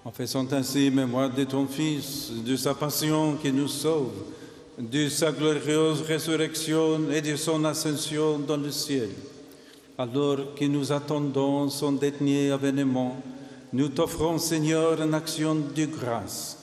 En faisant ainsi mémoire de ton Fils, de sa passion qui nous sauve, de sa glorieuse résurrection et de son ascension dans le ciel, alors que nous attendons son dernier avènement, nous t'offrons, Seigneur, une action de grâce